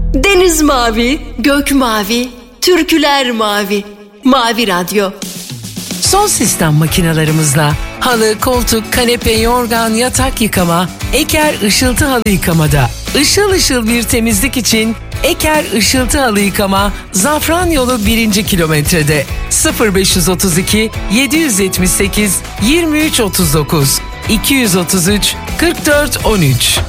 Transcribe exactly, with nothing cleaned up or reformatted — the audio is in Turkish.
Deniz mavi, gök mavi, türküler mavi. Mavi Radyo. Son sistem makinalarımızla halı, koltuk, kanepe, yorgan, yatak yıkama, Eker Işıltı Halı Yıkamada. Işıl ışıl bir temizlik için Eker Işıltı Halı Yıkama, Zafran Yolu birinci kilometrede. sıfır beş otuz iki yedi yetmiş sekiz yirmi üç otuz dokuz iki otuz üç kırk dört on üç.